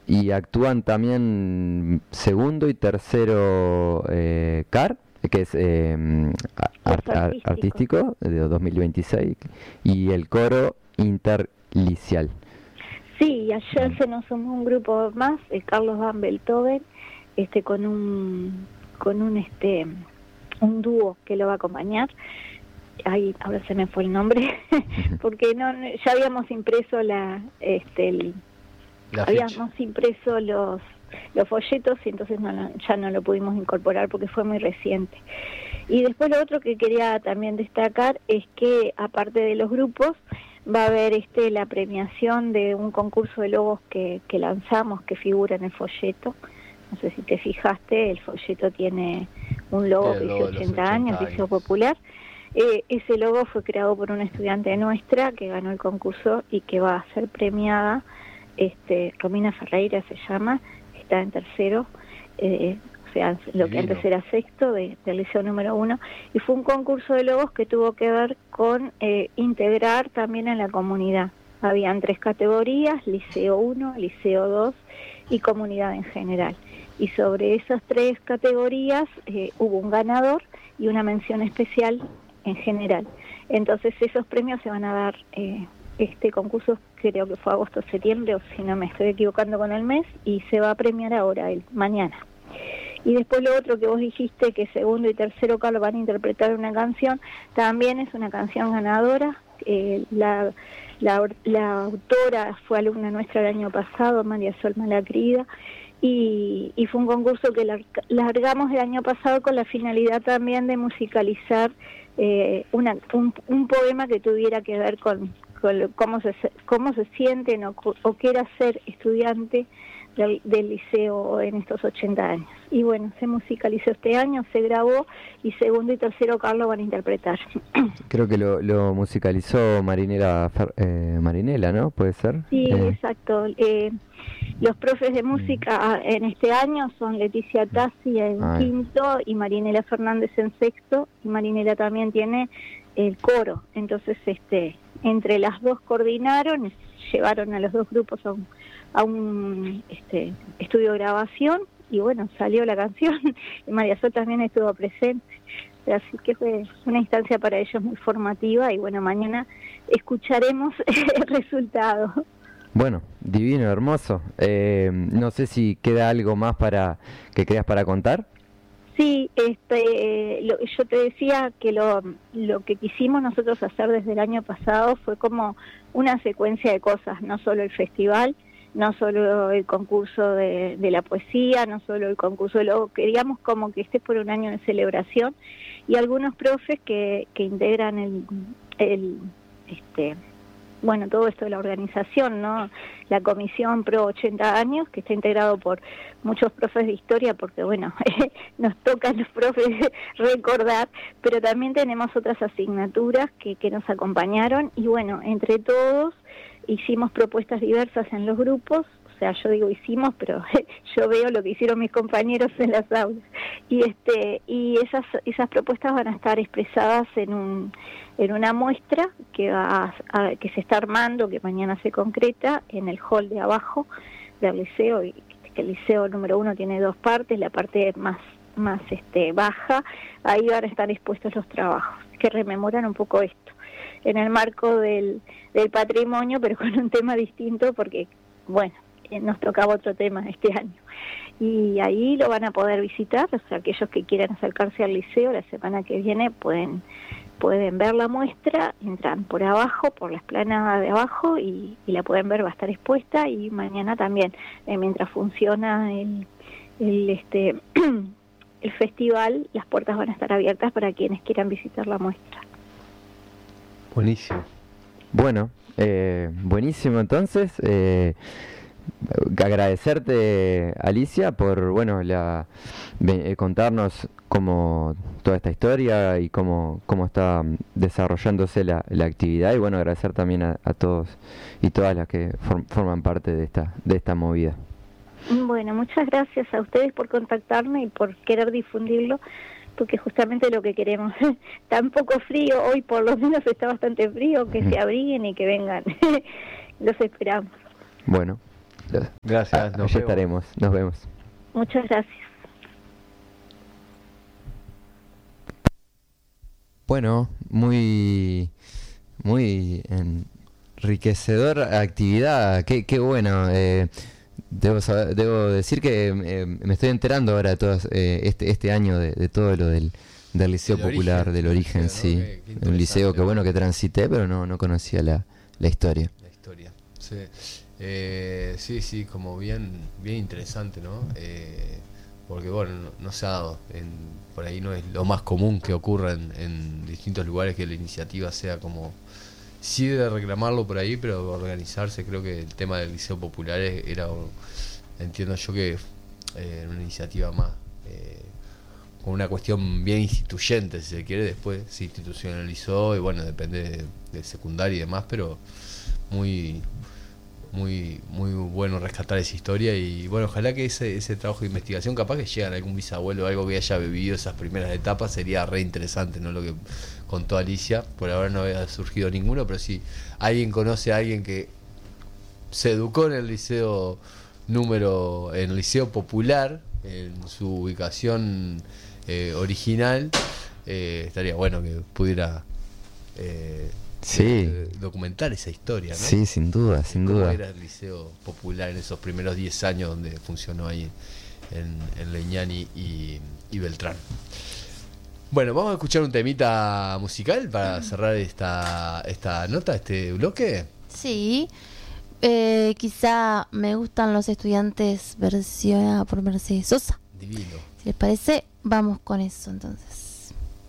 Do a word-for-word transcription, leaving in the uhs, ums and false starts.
y actúan también segundo y tercero eh, C A R, que es eh, art, art, artístico de dos mil veintiséis, y el coro interlicial. Sí, ayer se nos sumó un grupo más, el Carlos Van Beethoven, este, con un con un este un dúo que lo va a acompañar. Ay, ahora se me fue el nombre, porque no, ya habíamos impreso la este el, la habíamos impreso los los folletos y entonces no, no, ya no lo pudimos incorporar porque fue muy reciente. Y después lo otro que quería también destacar es que aparte de los grupos va a haber este la premiación de un concurso de logos que, que lanzamos, que figura en el folleto. No sé si te fijaste, el folleto tiene un logo que dice ochenta años, Liceo Popular. Eh, ese logo fue creado por una estudiante nuestra que ganó el concurso y que va a ser premiada, este, Romina Ferreira se llama, está en tercero, eh, o sea, lo que antes era sexto de, del liceo número uno, y fue un concurso de logos que tuvo que ver con eh, integrar también en la comunidad. Habían tres categorías, liceo uno, liceo dos y comunidad en general. Y sobre esas tres categorías eh, hubo un ganador y una mención especial en general. Entonces esos premios se van a dar, eh, este concurso creo que fue agosto-septiembre, o si no me estoy equivocando con el mes, y se va a premiar ahora, el mañana. Y después lo otro que vos dijiste, que segundo y tercero Carlos van a interpretar una canción, también es una canción ganadora. Eh, la, la, la autora fue alumna nuestra el año pasado, María Sol Malacrida, y, y fue un concurso que lar, largamos el año pasado con la finalidad también de musicalizar eh, una, un, un poema que tuviera que ver con, con cómo se cómo se sienten o, o qué era ser estudiante del, del liceo en estos ochenta años. Y bueno, se musicalizó este año, se grabó, y segundo y tercero Carlos van a interpretar. Creo que lo, lo musicalizó Marinela, eh, Marinela, ¿no? ¿Puede ser? Sí, eh. exacto. Eh, los profes de música en este año son Leticia Tassi en Ay. quinto y Marinela Fernández en sexto, y Marinela también tiene el coro. Entonces, este, entre las dos coordinaron, llevaron a los dos grupos a un, a un este, estudio de grabación, y bueno, salió la canción, y María Sol también estuvo presente. Así que fue una instancia para ellos muy formativa, y bueno, mañana escucharemos el resultado. Bueno, divino, hermoso. Eh, no sé si queda algo más para que creas para contar. Sí, este, lo, yo te decía que lo, lo que quisimos nosotros hacer desde el año pasado fue como una secuencia de cosas, no solo el festival, no solo el concurso de, de la poesía, no solo el concurso de logo, queríamos como que esté por un año de celebración, y algunos profes que, que integran el, el este bueno, todo esto de la organización, ¿no? La Comisión Pro ochenta años, que está integrado por muchos profes de historia, porque bueno, nos toca a los profes recordar, pero también tenemos otras asignaturas que, que nos acompañaron, y bueno, entre todos hicimos propuestas diversas en los grupos. O sea, yo digo hicimos, pero yo veo lo que hicieron mis compañeros en las aulas, y este y esas esas propuestas van a estar expresadas en un en una muestra que va a, que se está armando, que mañana se concreta en el hall de abajo del liceo, y que el liceo número uno tiene dos partes, la parte más más este baja, ahí van a estar expuestos los trabajos que rememoran un poco esto en el marco del del patrimonio, pero con un tema distinto, porque bueno, nos tocaba otro tema este año, y ahí lo van a poder visitar. O sea, aquellos que quieran acercarse al liceo la semana que viene pueden pueden ver la muestra, entran por abajo, por la explanada de abajo, y, y la pueden ver, va a estar expuesta, y mañana también, eh, mientras funciona el, el este el festival, las puertas van a estar abiertas para quienes quieran visitar la muestra. Buenísimo. Bueno, eh, buenísimo entonces. Eh, agradecerte, Alicia, por bueno la eh, contarnos cómo toda esta historia y cómo cómo está desarrollándose la, la actividad, y bueno, agradecer también a, a todos y todas las que form, forman parte de esta de esta movida. Bueno, muchas gracias a ustedes por contactarme y por querer difundirlo, porque justamente lo que queremos. Tan poco frío, hoy por lo menos está bastante frío, que se abriguen y que vengan. Los esperamos. Bueno, Gracias, nos allí estaremos, nos vemos. Muchas gracias. Bueno, muy, muy enriquecedor actividad, qué, qué bueno. Eh, debo, saber- debo decir que eh, me estoy enterando ahora de todo este, este año de, de todo lo del, del Liceo Del Popular, origen, del del origen, liceo, ¿no? sí. Qué- qué Un liceo interesante. que bueno que transité, pero no, no conocía la, la historia. La historia, sí. Eh, sí, sí, como bien, bien interesante, ¿no? Eh, porque bueno, no, no se ha dado, en, por ahí no es lo más común que ocurra en, en distintos lugares que la iniciativa sea como, sí de reclamarlo por ahí, pero organizarse. Creo que el tema del Liceo Popular es- era, entiendo yo que eh, una iniciativa más, eh, con una cuestión bien instituyente, si se quiere. Después se institucionalizó y bueno, depende de, de secundaria y demás, pero muy muy muy bueno rescatar esa historia. Y bueno, ojalá que ese ese trabajo de investigación, capaz que llegan algún bisabuelo o algo que haya vivido esas primeras etapas, sería re interesante, ¿no? Lo que contó Alicia. Por ahora no había surgido ninguno, pero si alguien conoce a alguien que se educó en el liceo número en el Liceo Popular, en su ubicación eh, original, eh, estaría bueno que pudiera eh, Sí. de- de- documentar esa historia, ¿no? Sí, sin duda, sin Cómo duda. era el Liceo Popular en esos primeros diez años donde funcionó ahí en, en Leñani y, y Beltrán. Bueno, vamos a escuchar un temita musical para cerrar esta, esta nota, este bloque. Sí, eh, quizá me gustan los estudiantes versionada por Mercedes Sosa. Divino. Si les parece, vamos con eso entonces.